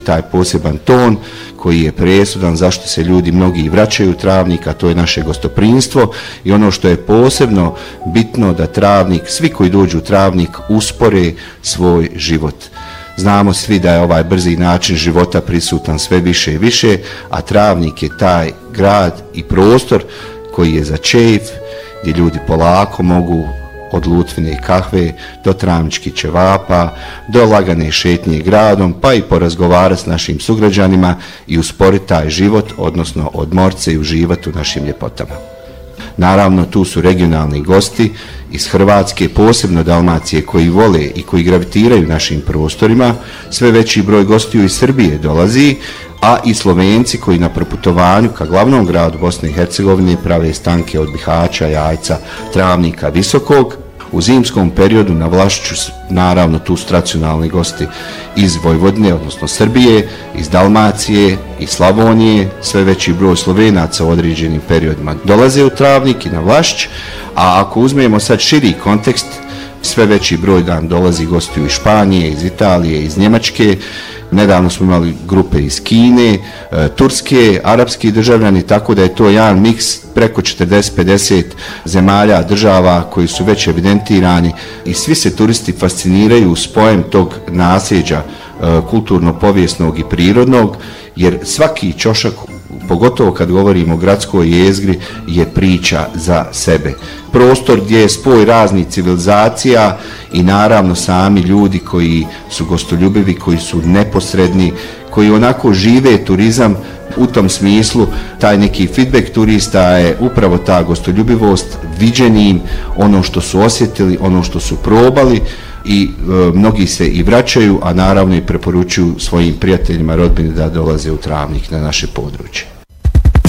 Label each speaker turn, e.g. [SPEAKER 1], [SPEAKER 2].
[SPEAKER 1] taj poseban ton koji je presudan zašto se ljudi mnogi vraćaju u Travnik, a to je naše gostoprimstvo i ono što je posebno bitno da Travnik, svi koji dođu u Travnik uspore svoj život. Znamo svi da je ovaj brzi način života prisutan sve više i više, a Travnik je taj grad i prostor koji je za čejf, gdje ljudi polako mogu od lutvine kahve do travničkih ćevapa, do lagane šetnje gradom, pa i porazgovarati s našim sugrađanima i usporiti taj život, odnosno odmorit se i uživati u našim ljepotama. Naravno, tu su regionalni gosti iz Hrvatske, posebno Dalmacije, koji vole i koji gravitiraju našim prostorima. Sve veći broj gostiju iz Srbije dolazi, a i Slovenci koji na proputovanju ka glavnom gradu Bosne i Hercegovine prave stanke od Bihaća, Jajca, Travnika, Visokog. U zimskom periodu na Vlašću naravno tu su tradicionalni gosti iz Vojvodine, odnosno Srbije, iz Dalmacije, iz Slavonije. Sve veći broj Slovenaca u određenim periodima dolaze u Travnik i na Vlašć, a ako uzmemo sad širi kontekst, sve veći broj dan dolazi gostiju iz Španije, iz Italije, iz Njemačke. Nedavno smo imali grupe iz Kine, Turske, arapski državljani, tako da je to jedan miks preko 40-50 zemalja, država koji su već evidentirani i svi se turisti fasciniraju spojem tog nasljeđa kulturno-povijesnog i prirodnog, jer svaki ćošak, pogotovo kad govorimo o gradskoj jezgri, je priča za sebe. Prostor gdje je spoj raznih civilizacija i naravno sami ljudi koji su gostoljubivi, koji su neposredni, koji onako žive turizam. U tom smislu taj neki feedback turista je upravo ta gostoljubivost, viđenim, ono što su osjetili, ono što su probali i mnogi se i vraćaju, a naravno i preporučuju svojim prijateljima, rodbini da dolaze u Travnik na naše područje.